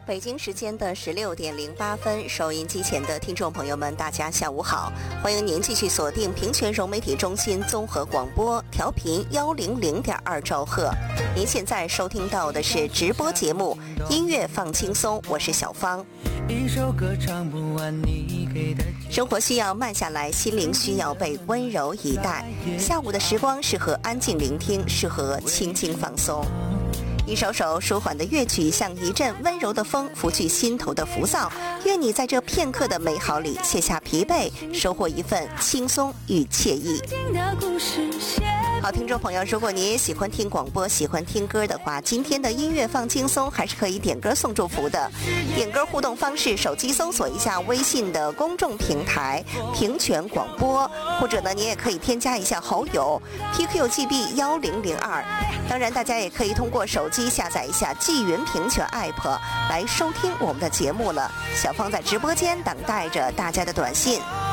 北京时间的16:08，收音机前的听众朋友们，大家下午好！欢迎您继续锁定平泉融媒体中心综合广播，调频100.2兆赫。您现在收听到的是直播节目《音乐放轻松》，我是小芳。 一首歌唱不完你给的生活需要慢下来，心灵需要被温柔以待。下午的时光适合安静聆听，适合轻轻放松。一首首舒缓的乐曲，像一阵温柔的风，拂去心头的浮躁。愿你在这片刻的美好里卸下疲惫，收获一份轻松与惬意。好，听众朋友，如果你也喜欢听广播，喜欢听歌的话，今天的音乐放轻松还是可以点歌送祝福的。点歌互动方式，手机搜索一下微信的公众平台平泉广播，或者呢，你也可以添加一下好友 PQGB1002。当然，大家也可以通过手机下载一下纪云平泉 app 来收听我们的节目了。小芳在直播间等待着大家的短信。